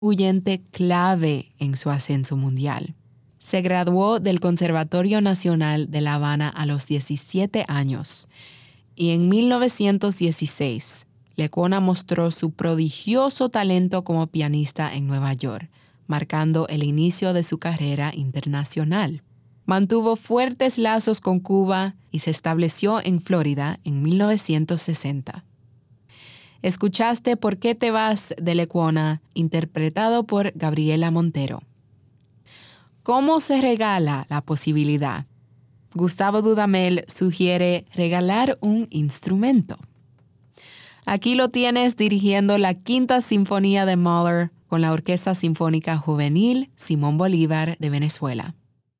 contribuyente clave en su ascenso mundial. Se graduó del Conservatorio Nacional de La Habana a los 17 años y en 1916 Lecuona mostró su prodigioso talento como pianista en Nueva York, marcando el inicio de su carrera internacional. Mantuvo fuertes lazos con Cuba y se estableció en Florida en 1960. Escuchaste ¿Por qué te vas? De Lecuona, interpretado por Gabriela Montero. ¿Cómo se regala la posibilidad? Gustavo Dudamel sugiere regalar un instrumento. Aquí lo tienes dirigiendo la Quinta Sinfonía de Mahler con la Orquesta Sinfónica Juvenil Simón Bolívar de Venezuela.